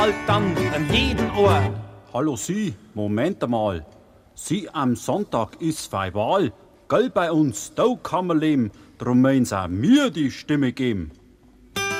dann an jeden Ort. Hallo Sie, Moment einmal. Sie am Sonntag ist frei Wahl. Gell bei uns, da kann man leben. Drum meinen Sie auch mir die Stimme geben.